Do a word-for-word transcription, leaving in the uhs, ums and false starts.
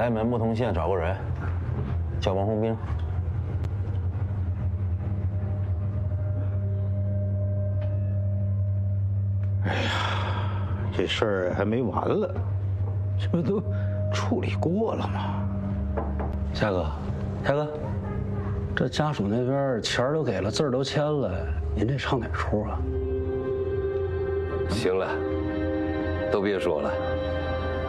来门牧通县找个人，叫王洪兵。 哎呀，这事儿还没完了，这不都处理过了吗？ 夏哥，夏哥，这家属那边钱儿都给了，字儿都签了，您这唱哪出啊？ 行了，都别说了。